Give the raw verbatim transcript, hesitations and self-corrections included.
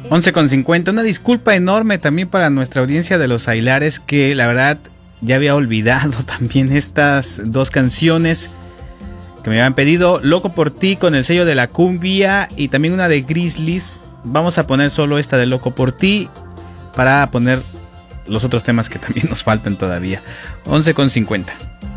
once con cincuenta. Una disculpa enorme también para nuestra audiencia de los Aguilares, que la verdad ya había olvidado también estas dos canciones que me habían pedido. Loco por ti con el sello de la cumbia y también una de Grizzlies. Vamos a poner solo esta de Loco por ti para poner los otros temas que también nos faltan todavía. once con cincuenta.